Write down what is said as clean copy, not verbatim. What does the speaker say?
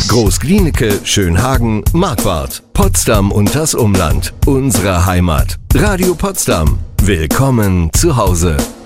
Großglienicke, Schönhagen, Marquardt, Potsdam und das Umland. Unsere Heimat. Radio Potsdam. Willkommen zu Hause.